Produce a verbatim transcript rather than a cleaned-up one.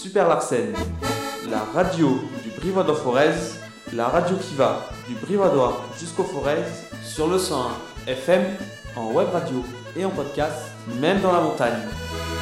Super Larsen, la radio du Brivadois Forez, la radio qui va du Brivadois jusqu'au Forez, sur le cent un F M, en web radio et en podcast, même dans la montagne.